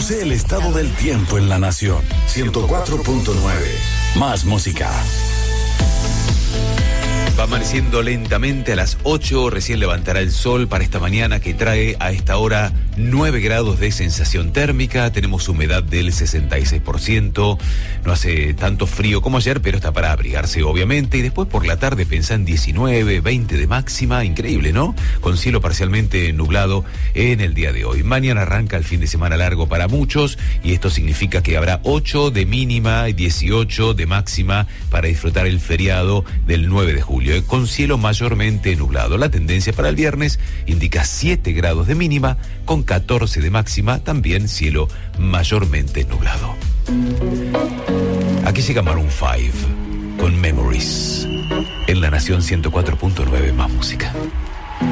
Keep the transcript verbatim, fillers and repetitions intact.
Conoce el estado del tiempo en la nación. ciento cuatro punto nueve. Más música. Va amaneciendo lentamente a las ocho, recién levantará el sol para esta mañana que trae a esta hora nueve grados de sensación térmica, tenemos humedad del sesenta y seis por ciento, no hace tanto frío como ayer, pero está para abrigarse obviamente, y después por la tarde pensá en diecinueve, veinte de máxima, increíble, ¿no? Con cielo parcialmente nublado en el día de hoy. Mañana arranca el fin de semana largo para muchos, y esto significa que habrá ocho de mínima y dieciocho de máxima para disfrutar el feriado del nueve de julio. Con cielo mayormente nublado. La tendencia para el viernes indica siete grados de mínima, con catorce de máxima, también cielo mayormente nublado. Aquí llega Maroon cinco con Memories. En La Nación ciento cuatro punto nueve, más música.